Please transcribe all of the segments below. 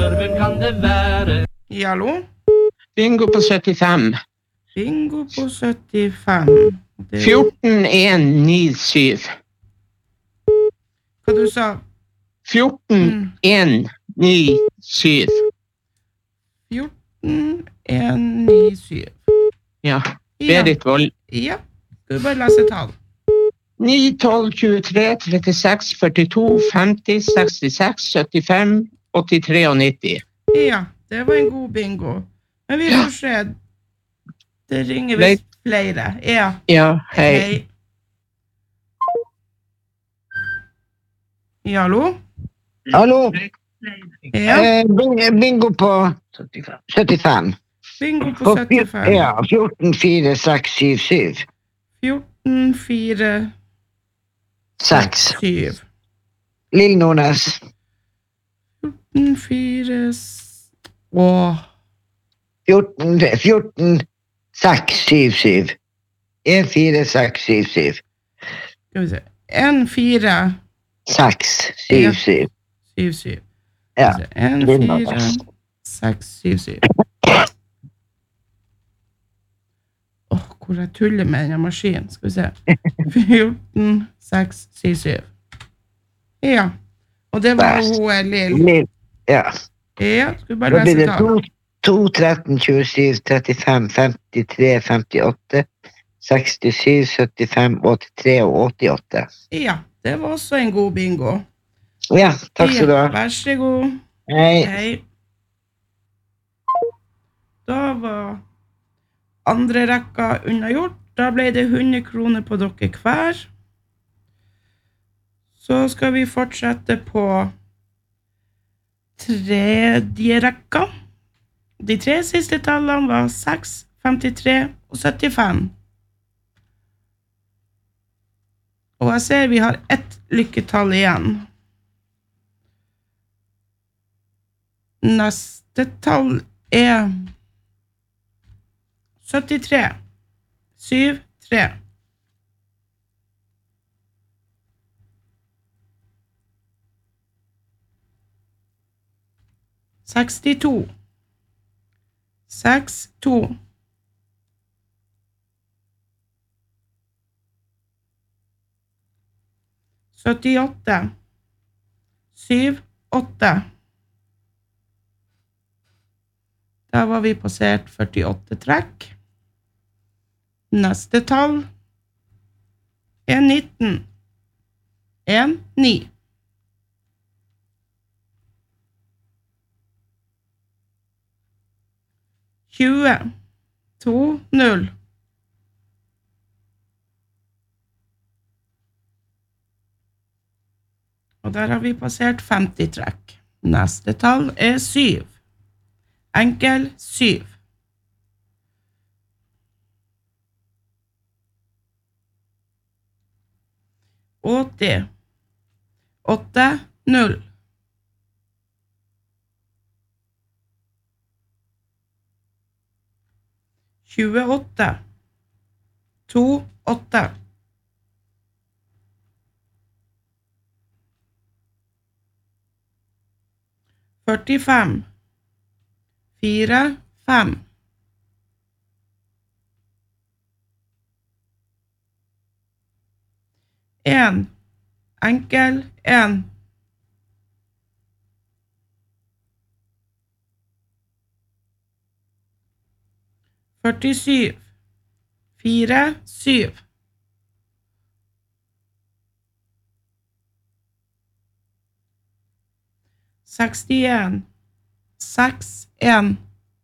Hvem kan det være? Hallo? Bingo på 75. Bingo på 75. 14-1-9-7. Hva du sa? 14-1-9-7. 14-1-9-7. Ja, Berit Vold. Ja, skal du bare lese tall. 9, 12, 23, 36, 42, 50, 66, 75, 83 og 90. Ja, det var en god bingo. Men vi får se. Det ringer visst flere. Ja. Ja, hei. Hallo? Hallo? Ja. Bingo på 75. Bingo på 75. Ja, 14, 4, 6, 7, 7. 14, 4, 6. 7. Lille Nordnes. 14, 4, åh. 14, 6, 7, 7. 1, 4, 6, 7, 7. Skal vi se. 1, 4, 6, 7, 7. 7, 7. Ja. 1, 4, 6, 7, 7. Hvor jeg tuller med denne maskinen. Skal vi se. 14, 6, 7, 7. Ja. Og det var hun Lill. Ja. Ja, skal vi bare Da blir lese det tall. 2, 13, 27, 35, 53, 58, 67, 75, 83 og 88. Ja, det var også en god bingo. Ja, takk skal du ha. Vær så god. Hei. Hei. Da var andre rekka unnagjort. Da ble det 100 kroner på dere hver. Så skal vi fortsette på tredje rekka. De 3 siste tallene var 6, 53 og 75. Og jeg ser vi har ett lykketall igjen. Neste tall er 73. 7, 3. Sekstito. 6, 2. Syttiåtte. 7, 8. Da var vi passert 48 trekk. Neste tall er 19. 1, 9. 20. 2, 0. Og der har vi passert 50 trekk. Neste tall er 7. Enkel 7. 80. 8, 0. 28. 2, 8. 45. 4, 5. 1. Enkel 1. 47. 4, 7. 61. 6, 1.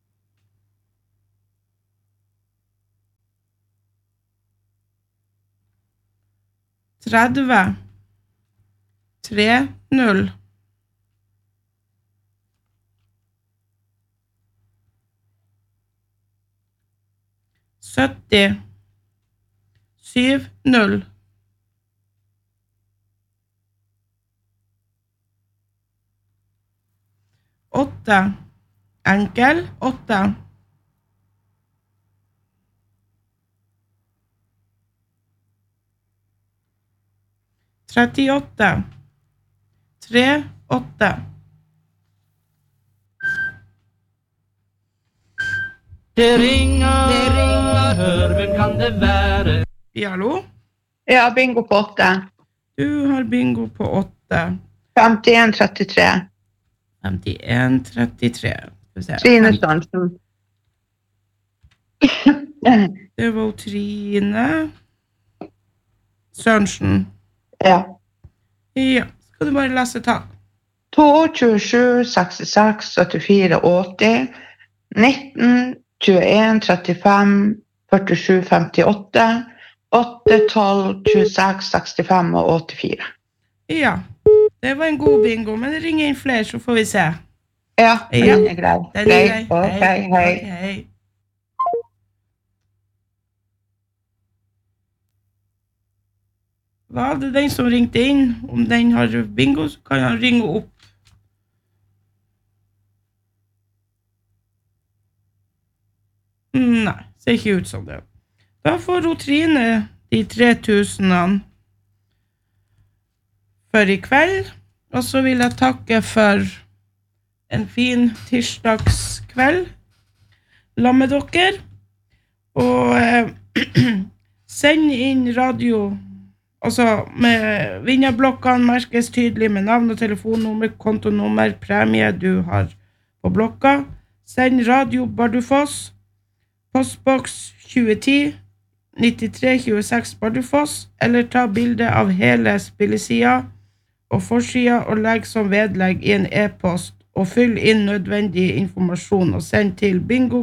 30. 3, 0. 70. 7, 0. 8. Enkel 8. 38. 3, 8. Det ringer, hør, hvem kan det være? Ja, hallo? Ja, bingo på 8. Du har bingo på 8. 51-33. 51-33. Trine Sørensen. Det var Trine Sørensen. Ja. Ja, skal du bare lese tall? 2, 27, 66, 74, 80, 19, 21, 35, 47, 58, 8, 12, 26, 65 og 84. Ja, det var en god bingo, men det ringer inn flere, så får vi se. Ja, den er grei. Den er grei. Ok, hei. Var det den som ringte inn? Om den har bingo, så kan han ringe opp. Nei, ser ikke ut som det. Da får Trine de 3000 for i kveld. Og så vil jeg takke for en fin tirsdagskveld sammen med dere. Og send inn radio. Altså, med vinnerblokkene merkes tydelig med navn og telefonnummer, kontonummer, premie du har på blokka. Send radio Bardufoss, postboks 2010, 9326 Bardufoss, eller ta bilde av hele spillesida og forsida og legg som vedlegg i en e-post, og fyll inn nødvendig informasjon og send til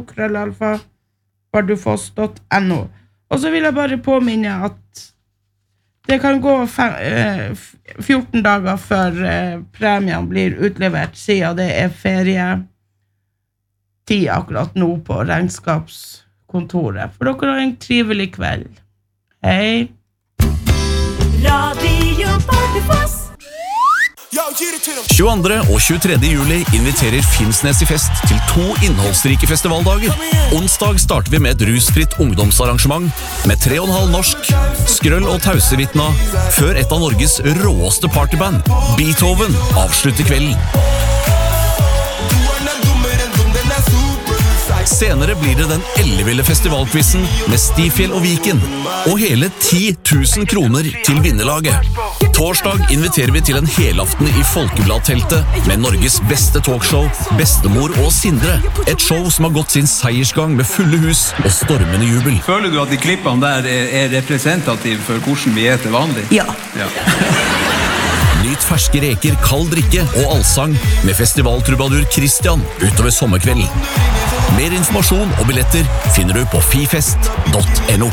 bingo@bardufoss.no. Og så vil jeg bare påminne at det kan gå 14 dager før premien blir utlevert, siden det er ferietid akkurat nå på regnskapskontoret. For dere har en trivelig kveld. Hei! Radio Bardufoss. 22. og 23. juli inviterer Finnsnes i fest til 2 innholdsrike festivaldager. Onsdag starter vi med et rusfritt ungdomsarrangement med 3,5 norsk, Skrøll og Tausevitna, før et av Norges råeste partyband, Beethoven, avslutter kvelden. Senere blir det den elleville festivalquizen med Stifjell og Viken, og hele 10 000 kroner til vinnerlaget. Torsdag inviterer vi til en helaften i Folkebladteltet med Norges beste talkshow, Bestemor og Sindre. Et show som har gått sin seiersgang med fulle hus og stormende jubel. Føler du at de klippene der er representative for hvordan vi er til vanlig? Ja. Nyt ferske reker, kald drikke og allsang med festivaltrubadur Christian utover sommerkvelden. Mer informasjon og billetter finner du på fifest.no.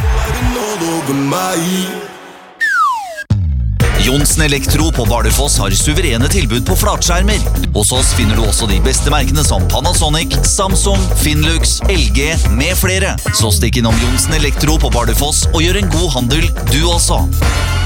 Johnsen Elektro på Bardufoss har suverene tilbud på flatskjermer. Hos oss finner du også de beste merkene som Panasonic, Samsung, Finlux, LG med flere. Så stikk innom Johnsen Elektro på Bardufoss og gjør en god handel du også.